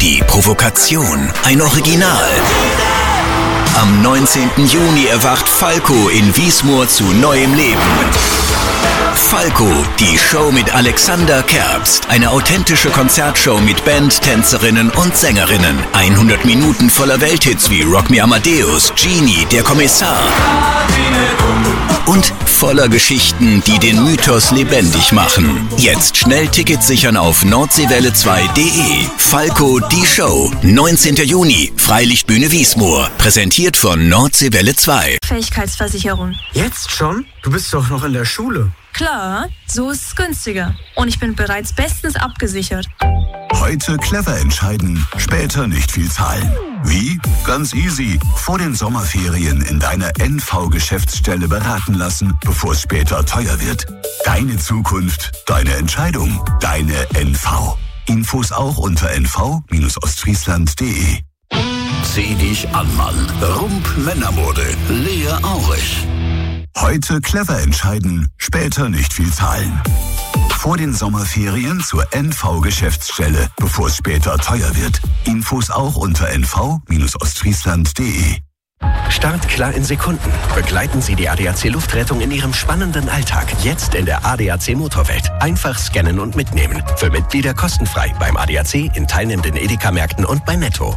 Die Provokation, ein Original. Am 19. Juni erwacht Falco in Wiesmoor zu neuem Leben. Falco, die Show mit Alexander Kerbst. Eine authentische Konzertshow mit Band, Tänzerinnen und Sängerinnen. 100 Minuten voller Welthits wie Rock Me Amadeus, Genie, Der Kommissar. Und voller Geschichten, die den Mythos lebendig machen. Jetzt schnell Tickets sichern auf nordseewelle2.de. Falco, die Show. 19. Juni, Freilichtbühne Wiesmoor. Präsentiert von Nordseewelle 2. Fähigkeitsversicherung. Jetzt schon? Du bist doch noch in der Schule. Klar, so ist es günstiger. Und ich bin bereits bestens abgesichert. Heute clever entscheiden, später nicht viel zahlen. Wie? Ganz easy. Vor den Sommerferien in deiner NV-Geschäftsstelle beraten lassen, bevor es später teuer wird. Deine Zukunft, deine Entscheidung, deine NV. Infos auch unter nv-ostfriesland.de. Zieh dich an, Mann. Rump Männermode. Lea Aurich. Heute clever entscheiden, später nicht viel zahlen. Vor den Sommerferien zur NV-Geschäftsstelle, bevor es später teuer wird. Infos auch unter nv-ostfriesland.de. Startklar in Sekunden. Begleiten Sie die ADAC Luftrettung in Ihrem spannenden Alltag. Jetzt in der ADAC Motorwelt. Einfach scannen und mitnehmen. Für Mitglieder kostenfrei beim ADAC, in teilnehmenden Edeka-Märkten und bei Netto.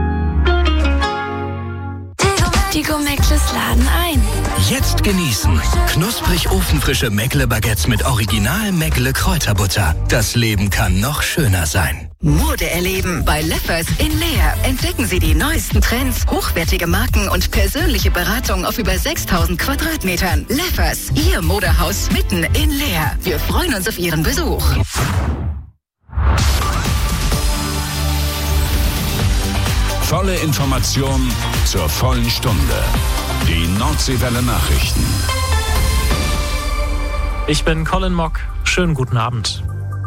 Die Go-Meckles laden ein. Jetzt genießen. Knusprig ofenfrische Meckle-Baguettes mit Original Meckle-Kräuterbutter. Das Leben kann noch schöner sein. Mode erleben bei Leffers in Leer. Entdecken Sie die neuesten Trends, hochwertige Marken und persönliche Beratung auf über 6000 Quadratmetern. Leffers, Ihr Modehaus mitten in Leer. Wir freuen uns auf Ihren Besuch. Volle Information zur vollen Stunde. Die Nordseewelle Nachrichten. Ich bin Colin Mock. Schönen guten Abend.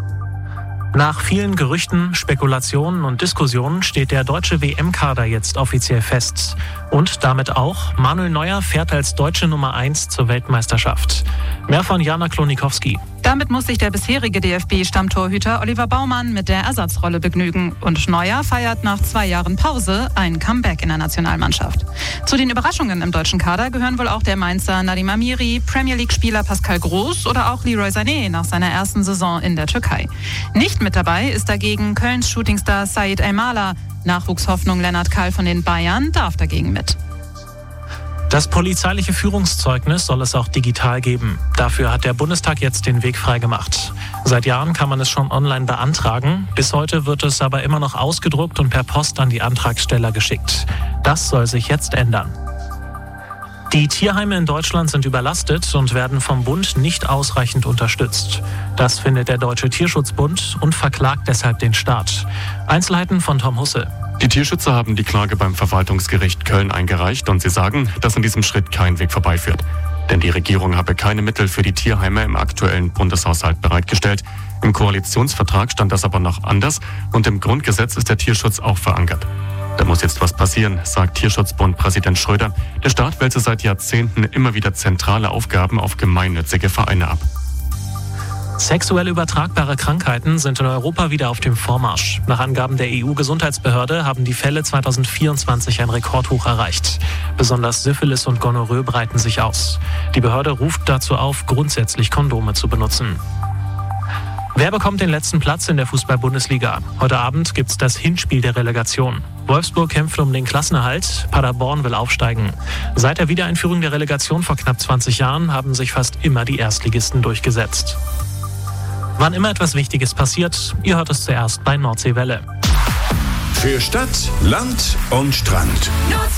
Nach vielen Gerüchten, Spekulationen und Diskussionen steht der deutsche WM-Kader jetzt offiziell fest. Und damit auch, Manuel Neuer fährt als deutsche Nummer 1 zur Weltmeisterschaft. Mehr von Jana Klonikowski. Damit muss sich der bisherige DFB-Stammtorhüter Oliver Baumann mit der Ersatzrolle begnügen. Und Neuer feiert nach 2 Jahren Pause ein Comeback in der Nationalmannschaft. Zu den Überraschungen im deutschen Kader gehören wohl auch der Mainzer Nadim Amiri, Premier League-Spieler Pascal Groß oder auch Leroy Sané nach seiner ersten Saison in der Türkei. Nicht mit dabei ist dagegen Kölns Shootingstar Said Elmala. Nachwuchshoffnung Lennart Kahl von den Bayern darf dagegen mit. Das polizeiliche Führungszeugnis soll es auch digital geben. Dafür hat der Bundestag jetzt den Weg freigemacht. Seit Jahren kann man es schon online beantragen. Bis heute wird es aber immer noch ausgedruckt und per Post an die Antragsteller geschickt. Das soll sich jetzt ändern. Die Tierheime in Deutschland sind überlastet und werden vom Bund nicht ausreichend unterstützt. Das findet der Deutsche Tierschutzbund und verklagt deshalb den Staat. Einzelheiten von Tom Husse. Die Tierschützer haben die Klage beim Verwaltungsgericht Köln eingereicht und sie sagen, dass an diesem Schritt kein Weg vorbeiführt. Denn die Regierung habe keine Mittel für die Tierheime im aktuellen Bundeshaushalt bereitgestellt. Im Koalitionsvertrag stand das aber noch anders und im Grundgesetz ist der Tierschutz auch verankert. Da muss jetzt was passieren, sagt Tierschutzbund-Präsident Schröder. Der Staat wälze seit Jahrzehnten immer wieder zentrale Aufgaben auf gemeinnützige Vereine ab. Sexuell übertragbare Krankheiten sind in Europa wieder auf dem Vormarsch. Nach Angaben der EU-Gesundheitsbehörde haben die Fälle 2024 ein Rekordhoch erreicht. Besonders Syphilis und Gonorrhoe breiten sich aus. Die Behörde ruft dazu auf, grundsätzlich Kondome zu benutzen. Wer bekommt den letzten Platz in der Fußball-Bundesliga? Heute Abend gibt's das Hinspiel der Relegation. Wolfsburg kämpft um den Klassenerhalt, Paderborn will aufsteigen. Seit der Wiedereinführung der Relegation vor knapp 20 Jahren haben sich fast immer die Erstligisten durchgesetzt. Wann immer etwas Wichtiges passiert, ihr hört es zuerst bei Nordseewelle. Für Stadt, Land und Strand.